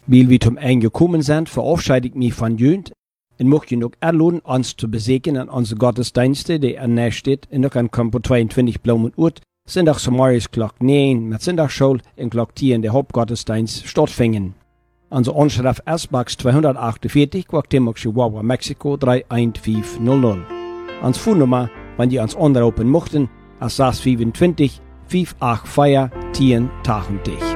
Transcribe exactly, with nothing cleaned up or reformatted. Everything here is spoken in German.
Weil wir zum Ende gekommen sind, verabschiede ich mich von Jönt und möchte noch einladen, uns zu besegnen an unsere Gottesdienste, die an nächsten steht, in der Kampo zweiundzwanzig Blumen Urt, Sonntag Samaris Glock neun, mit Sonntagsschule in Glock zehn der Hauptgottesdienst stattfinden. Unsere Anschrift S-Box zweihundertachtundvierzig, Guatemala, Chihuahua, Mexiko drei eins fünf null null. Unsere Phonennummer, wenn ihr uns anrufen möchten, ist sechs zwei fünf, fünf acht vier, zehn, dich.